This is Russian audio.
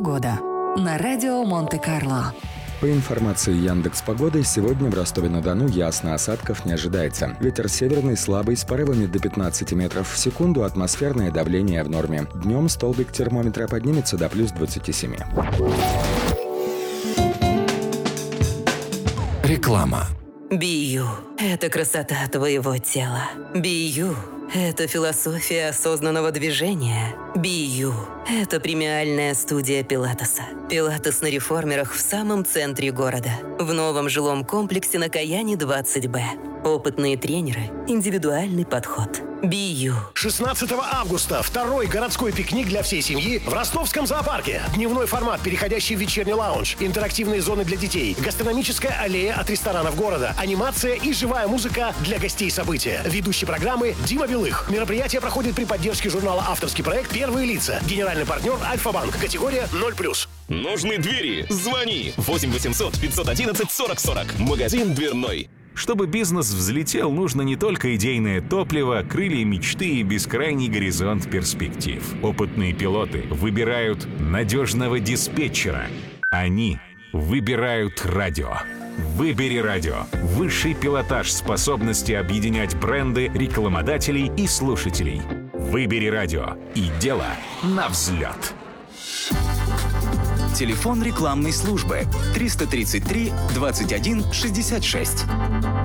Погода на радио Монте-Карло. По информации Яндекс.Погоды, сегодня в Ростове-на-Дону ясно, осадков не ожидается. Ветер северный слабый с порывами до 15 метров в секунду, атмосферное давление в норме. Днем столбик термометра поднимется до плюс 27. Реклама. Бию – это красота твоего тела. Бию – это философия осознанного движения. Бию – это премиальная студия пилатеса. Пилатес на реформерах в самом центре города. В новом жилом комплексе на Каяне 20Б. Опытные тренеры, индивидуальный подход. Бию. 16 августа второй городской пикник для всей семьи в Ростовском зоопарке. Дневной формат, переходящий в вечерний лаунж, интерактивные зоны для детей, гастрономическая аллея от ресторанов города, анимация и живая музыка для гостей события. Ведущий программы Дима Белых. Мероприятие проходит при поддержке журнала «Авторский проект. Первые лица». Генеральный партнер Альфа-банк. Категория 0+. Нужны двери? Звони 8 800 511 40 40. Магазин «Дверной». Чтобы бизнес взлетел, нужно не только идейное топливо, крылья мечты и бескрайний горизонт перспектив. Опытные пилоты выбирают надежного диспетчера. Они выбирают радио. Выбери радио. Высший пилотаж способности объединять бренды, рекламодателей и слушателей. Выбери радио. И дело на взлет. Телефон рекламной службы 333 21 66.